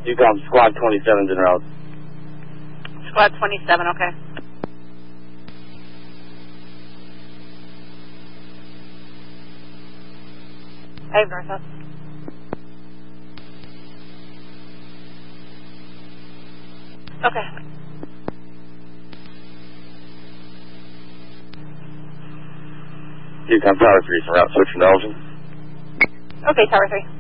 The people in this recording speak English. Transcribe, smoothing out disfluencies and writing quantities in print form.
Yukon Squad 27's en route. Squad 27, okay. I have north-south. Okay. Yukon Tower 3's en route. Switching to Elgin. Okay, Tower 3.